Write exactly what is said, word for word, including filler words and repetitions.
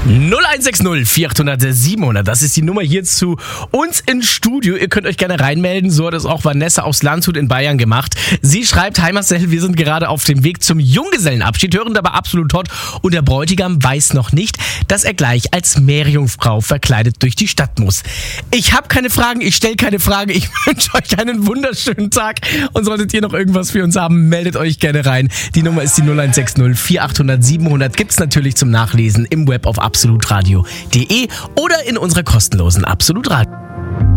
null eins sechs null vier acht null null sieben null null, das ist die Nummer hier zu uns ins Studio. Ihr könnt euch gerne reinmelden, so hat es auch Vanessa aus Landshut in Bayern gemacht. Sie schreibt, hi Marcel, wir sind gerade auf dem Weg zum Junggesellenabschied, hören dabei absolut hot und der Bräutigam weiß noch nicht, dass er gleich als Meerjungfrau verkleidet durch die Stadt muss. Ich habe keine Fragen, ich stelle keine Fragen, ich wünsche euch einen wunderschönen Tag und solltet ihr noch irgendwas für uns haben, meldet euch gerne rein. Die Nummer ist die null eins sechs null vier acht null null sieben null null, gibt's natürlich zum Nachlesen im Web auf absolutradio punkt de oder in unserer kostenlosen Absolut Radio.